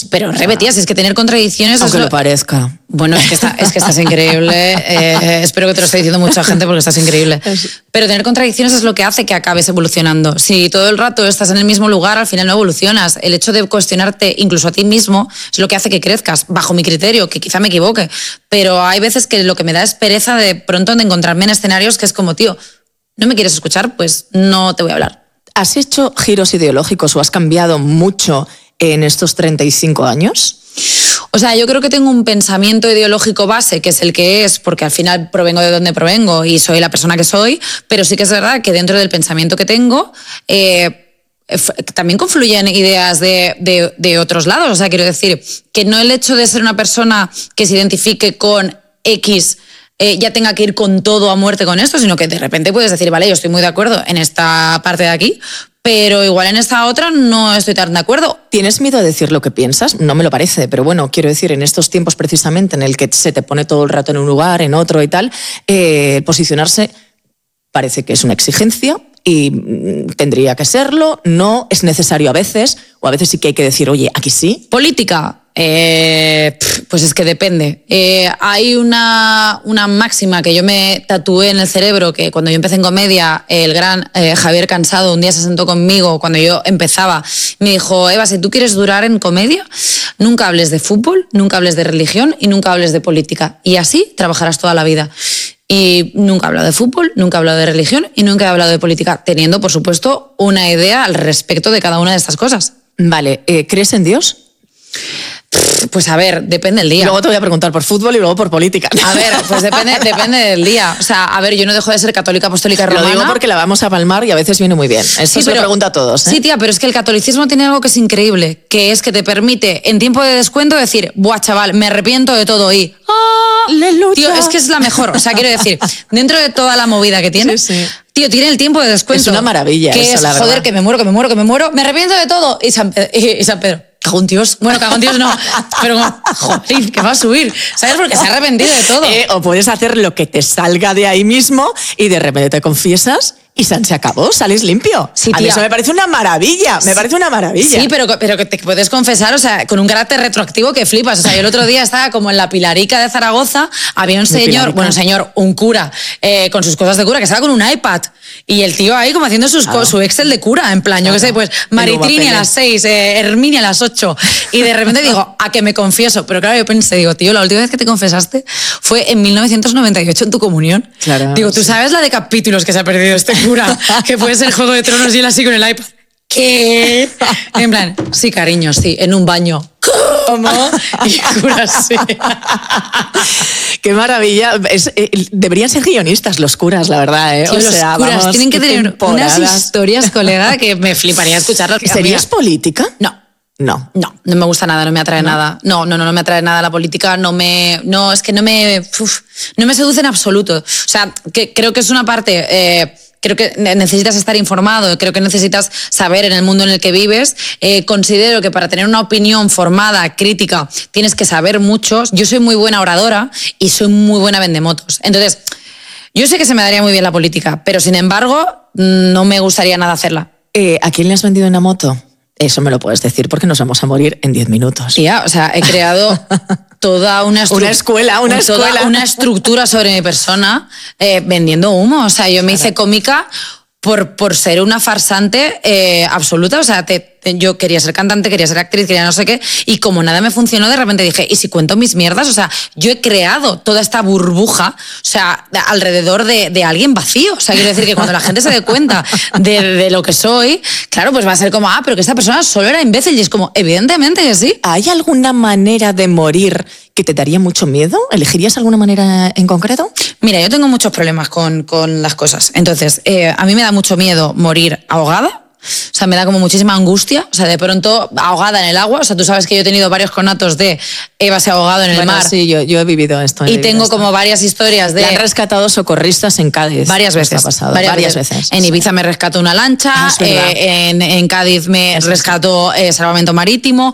pero repetidas, es que tener contradicciones... Aunque lo parezca. Bueno, es que estás increíble. Espero que te lo esté diciendo mucha gente porque estás increíble. Pero tener contradicciones es lo que hace que acabes evolucionando. Si todo el rato estás en el mismo lugar, al final no evolucionas. El hecho de cuestionarte incluso a ti mismo es lo que hace que crezcas, bajo mi criterio, que quizá me equivoque. Pero hay veces que lo que me da es pereza de pronto de encontrarme en escenarios que es como, tío, ¿no me quieres escuchar? Pues no te voy a hablar. ¿Has hecho giros ideológicos o has cambiado mucho en estos 35 años? O sea, yo creo que tengo un pensamiento ideológico base, que es el que es, porque al final provengo de donde provengo y soy la persona que soy, pero sí que es verdad que dentro del pensamiento que tengo también confluyen ideas de otros lados. O sea, quiero decir que no el hecho de ser una persona que se identifique con X ya tenga que ir con todo a muerte con esto, sino que de repente puedes decir, vale, yo estoy muy de acuerdo en esta parte de aquí, pero igual en esta otra no estoy tan de acuerdo. ¿Tienes miedo a decir lo que piensas? No me lo parece, pero bueno, quiero decir, en estos tiempos precisamente en el que se te pone todo el rato en un lugar, en otro y tal, posicionarse parece que es una exigencia y tendría que serlo, no es necesario a veces, o a veces sí que hay que decir, oye, aquí sí. Política. Pues es que depende. Hay una máxima que yo me tatué en el cerebro, que cuando yo empecé en comedia, el gran Javier Cansado un día se sentó conmigo cuando yo empezaba, me dijo, Eva, si tú quieres durar en comedia, nunca hables de fútbol, nunca hables de religión y nunca hables de política. Y así trabajarás toda la vida. Y nunca he hablado de fútbol, nunca he hablado de religión y nunca he hablado de política, teniendo, por supuesto, una idea al respecto de cada una de estas cosas. Vale, ¿crees en Dios? Pues a ver, depende del día. Luego te voy a preguntar por fútbol y luego por política. A ver, pues depende del día. O sea, a ver, yo no dejo de ser católica apostólica romana. Lo digo porque la vamos a palmar y a veces viene muy bien. Eso se lo pregunto a todos. Sí, tía, pero es que el catolicismo tiene algo que es increíble, que es que te permite en tiempo de descuento decir, buah, chaval, me arrepiento de todo y... ¡Aleluya! Tío, es que es la mejor. O sea, quiero decir, dentro de toda la movida que tiene... Sí. Tío, tiene el tiempo de descuento. Es una maravilla que eso, es, la verdad. joder, que me muero, me arrepiento de todo. Y San Pedro. Cagón Dios. Bueno, cagón Dios no. Pero, joder, que va a subir. ¿Sabes? Porque se ha arrepentido de todo. O puedes hacer lo que te salga de ahí mismo y de repente te confiesas y se acabó, sales limpio. Sí, a mí eso me parece una maravilla, me parece una maravilla. Sí, pero que te puedes confesar, o sea, con un carácter retroactivo que flipas. O sea, yo el otro día estaba como en la Pilarica de Zaragoza, había un señor, un cura, con sus cosas de cura, que estaba con un iPad. Y el tío ahí como haciendo su Excel de cura, en plan, yo qué sé, pues Maritrini a las 6, Herminia a las 8. Y de repente digo, a que me confieso. Pero claro, yo pensé, digo, tío, la última vez que te confesaste fue en 1998 en tu comunión. Claro. Digo, ¿tú sabes la de capítulos que se ha perdido este cura? Que puede ser Juego de Tronos y él así con el iPad. ¿Qué? En plan, sí, cariño, sí, en un baño. ¿Cómo? Y cura así. Qué maravilla. Deberían ser guionistas los curas, la verdad. Sí, los curas tienen que tener unas historias, colega, que me fliparía escucharlas. ¿Serías política? No. No me gusta nada, no me atrae nada. No me atrae nada la política, es que no me seduce en absoluto. O sea, que creo que es una parte... Creo que necesitas estar informado, creo que necesitas saber en el mundo en el que vives. Considero que para tener una opinión formada, crítica, tienes que saber mucho. Yo soy muy buena oradora y soy muy buena vendemotos. Entonces, yo sé que se me daría muy bien la política, pero sin embargo, no me gustaría nada hacerla. ¿A quién le has vendido una moto? Eso me lo puedes decir porque nos vamos a morir en 10 minutos. Tía, o sea, he creado toda una escuela. Una estructura sobre mi persona vendiendo humo. O sea, yo me hice cómica por ser una farsante absoluta. O sea, yo quería ser cantante, quería ser actriz, quería no sé qué, y como nada me funcionó, de repente dije, ¿y si cuento mis mierdas? O sea, yo he creado toda esta burbuja, o sea, alrededor de alguien vacío. O sea, quiero decir que cuando la gente se dé cuenta de lo que soy, claro, pues va a ser como, pero que esta persona solo era imbécil, y es como, evidentemente que sí. ¿Hay alguna manera de morir que te daría mucho miedo? ¿Elegirías alguna manera en concreto? Mira, yo tengo muchos problemas con las cosas. Entonces, a mí me da mucho miedo morir ahogada. O sea, me da como muchísima angustia. O sea, de pronto ahogada en el agua. O sea, tú sabes que yo he tenido varios conatos de Eva se ha ahogado en el mar. Sí, yo he vivido esto. Y tengo como varias historias de... Le han rescatado socorristas en Cádiz. Varias veces. Ha pasado. Varias veces. En Ibiza me rescató una lancha. En Cádiz me rescató Salvamento Marítimo.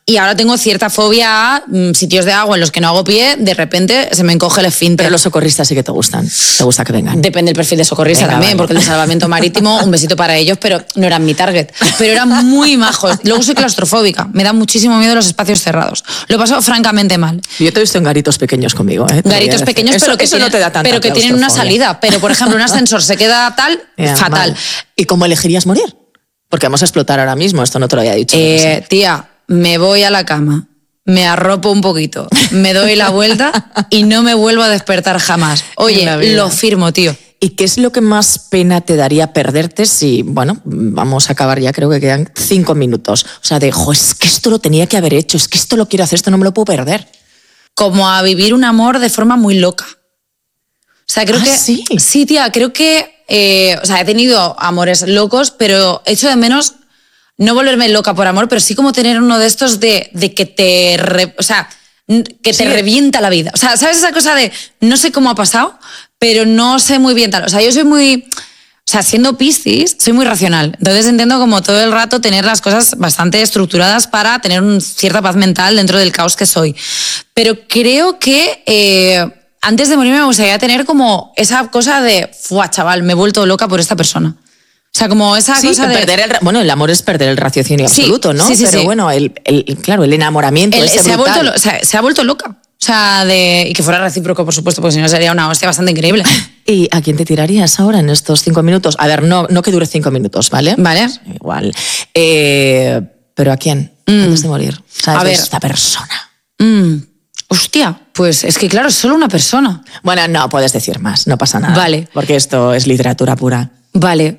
Y ahora tengo cierta fobia a sitios de agua en los que no hago pie, de repente se me encoge el esfínter. Pero los socorristas sí que te gustan. Te gusta que vengan. Depende del perfil de socorrista también, vale. Porque el de salvamento marítimo, un besito para ellos, pero no eran mi target. Pero eran muy majos. Luego soy claustrofóbica. Me da muchísimo miedo los espacios cerrados. Lo paso francamente mal. Yo te he visto en garitos pequeños conmigo, ¿eh? Garitos pequeños, eso, pero que, eso tienen, no te da tanta pero que tienen una salida. Pero, por ejemplo, un ascensor se queda tal, fatal. Vale. ¿Y cómo elegirías morir? Porque vamos a explotar ahora mismo. Esto no te lo había dicho. Tía, me voy a la cama. Me arropo un poquito, me doy la vuelta y no me vuelvo a despertar jamás. Oye, lo firmo, tío. ¿Y qué es lo que más pena te daría perderte si, bueno, vamos a acabar ya, creo que quedan 5 minutos? O sea, es que esto lo tenía que haber hecho, es que esto lo quiero hacer, esto no me lo puedo perder. Como a vivir un amor de forma muy loca. O sea, creo que... ¿Sí? Sí, tía, creo que... o sea, he tenido amores locos, pero echo de menos... No volverme loca por amor, pero sí como tener uno de estos de que te... te revienta la vida. O sea, ¿sabes esa cosa de no sé cómo ha pasado, pero no sé muy bien tal? O sea, yo soy muy... O sea, siendo Piscis, soy muy racional. Entonces intento como todo el rato tener las cosas bastante estructuradas para tener cierta paz mental dentro del caos que soy. Pero creo que antes de morirme me gustaría tener como esa cosa de... ¡Fua, chaval! Me he vuelto loca por esta persona. O sea, como esa cosa de... Bueno, el amor es perder el raciocinio absoluto, ¿no? Sí, pero bueno, claro, el enamoramiento se ha vuelto loca. O sea, y que fuera recíproco, por supuesto, porque si no sería una hostia bastante increíble. ¿Y a quién te tirarías ahora en estos 5 minutos? A ver, no que dure 5 minutos, ¿vale? Vale. Igual. ¿Pero a quién? Antes de morir. ¿Sabes? A ver. Esta persona. Hostia, pues es que claro, es solo una persona. Bueno, no, puedes decir más, no pasa nada. Vale. Porque esto es literatura pura. Vale.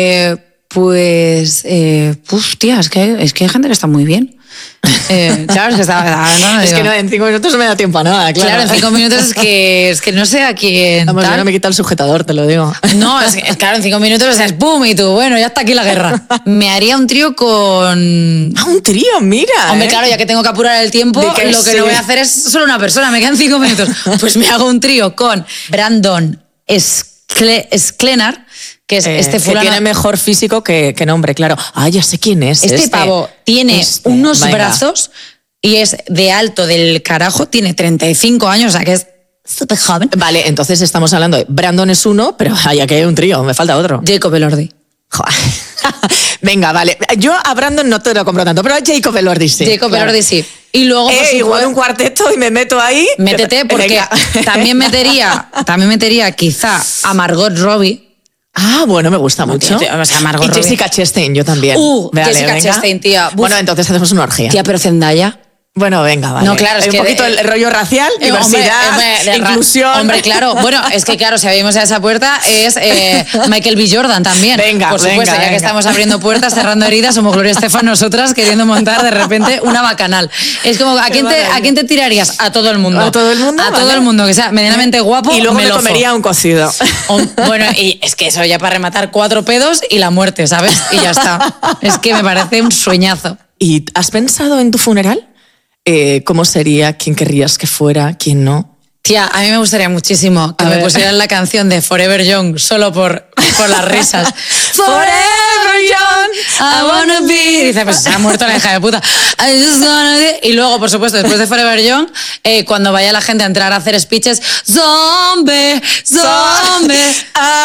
Hostia, es que hay gente que está muy bien. Claro, es que estaba... Es que no, en 5 minutos no me da tiempo a nada, claro. Claro, en 5 minutos es que no sé a quién... Vamos, yo no me quita el sujetador, te lo digo. No, claro, en 5 minutos es ¡pum! Y tú, bueno, ya está aquí la guerra. Me haría un trío con... Ah, un trío, mira. Hombre, claro, ya que tengo que apurar el tiempo, lo que no voy a hacer es solo una persona, me quedan 5 minutos. Pues me hago un trío con Brandon Sklenar, que es este fulano... Que tiene mejor físico que nombre, claro. Ah, ya sé quién es. Este pavo tiene unos brazos y es de alto del carajo, tiene 35 años, o sea que es súper joven. Vale, entonces estamos hablando de Brandon es uno, pero aquí hay un trío, me falta otro. Jacob Elordi. Venga, vale. Yo a Brandon no te lo compro tanto, pero a Jacob Elordi sí. Jacob Elordi sí. Y luego, igual un cuarteto y me meto ahí. Métete, porque también metería quizá a Margot Robbie. Ah, bueno, me gusta mucho. O sea, Margot Robbie. Jessica Chastain, yo también. Jessica Chastain, tía. Bueno, entonces hacemos una orgía. Tía, pero Zendaya. Bueno, venga, vale. No, claro, es un que poquito el rollo racial, diversidad, inclusión. Hombre, claro. Bueno, es que claro, si abrimos a esa puerta es Michael B. Jordan también. Venga, por supuesto, ya que estamos abriendo puertas, cerrando heridas, somos Gloria Estefan nosotras queriendo montar de repente una bacanal. Es como, ¿a quién te tirarías? A todo el mundo. ¿A todo el mundo? A todo el mundo, que sea medianamente guapo. Y luego me comería un cocido. Bueno, y es que eso ya para rematar 4 pedos y la muerte, ¿sabes? Y ya está. Es que me parece un sueñazo. ¿Y has pensado en tu funeral? ¿Cómo sería? ¿Quién querrías que fuera? ¿Quién no? Tía, a mí me gustaría muchísimo que me pusieran la canción de Forever Young solo por las risas. Forever Young, I wanna be... Dice, pues se ha muerto la hija de puta. I just wanna be... Y luego, por supuesto, después de Forever Young, cuando vaya la gente a entrar a hacer speeches, zombie, zombie.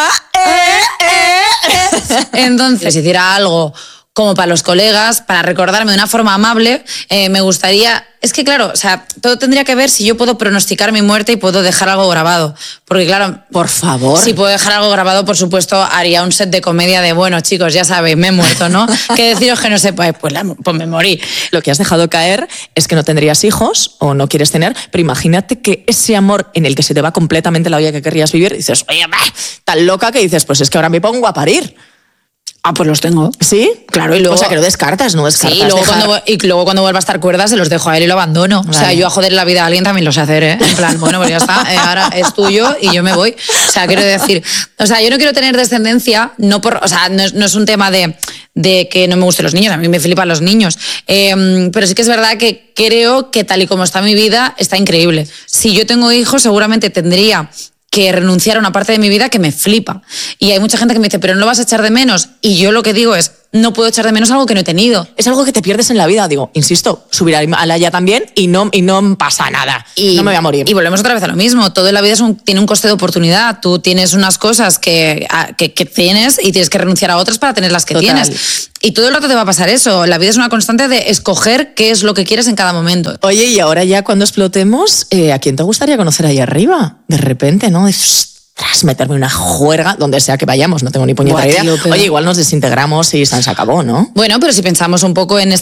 Entonces, si hiciera algo como para los colegas, para recordarme de una forma amable, me gustaría... Es que claro, o sea, todo tendría que ver si yo puedo pronosticar mi muerte y puedo dejar algo grabado. Porque claro... Por favor. Si puedo dejar algo grabado, por supuesto, haría un set de comedia de, bueno, chicos, ya sabéis, me he muerto, ¿no? ¿Qué deciros que no sepáis? Pues me morí. Lo que has dejado caer es que no tendrías hijos o no quieres tener, pero imagínate que ese amor en el que se te va completamente la vida que querrías vivir, dices, oye, tan loca que dices, pues es que ahora me pongo a parir. Ah, pues los tengo. ¿Sí? Claro, y luego... O sea, que no descartas. Sí, luego cuando vuelva a estar cuerda se los dejo a él y lo abandono. Vale. O sea, yo a joder la vida a alguien también lo sé hacer, ¿eh? En plan, bueno, pues ya está, ahora es tuyo y yo me voy. O sea, quiero decir... O sea, yo no quiero tener descendencia, no es un tema de que no me gusten los niños, a mí me flipan los niños. Pero sí que es verdad que creo que tal y como está mi vida, está increíble. Si yo tengo hijos, seguramente tendría que renunciar a una parte de mi vida que me flipa. Y hay mucha gente que me dice, pero no lo vas a echar de menos. Y yo lo que digo es, no puedo echar de menos algo que no he tenido. Es algo que te pierdes en la vida, digo, insisto, subir al Himalaya también y no pasa nada, no me voy a morir. Y volvemos otra vez a lo mismo, todo en la vida tiene un coste de oportunidad, tú tienes unas cosas que tienes y tienes que renunciar a otras para tener las que tienes. Y todo el rato te va a pasar eso, la vida es una constante de escoger qué es lo que quieres en cada momento. Oye, y ahora ya cuando explotemos, ¿a quién te gustaría conocer ahí arriba? De repente, ¿no? Tras meterme una juerga, donde sea que vayamos, no tengo ni puñetera idea. Oye, igual nos desintegramos y se acabó, ¿no? Bueno, pero si pensamos un poco en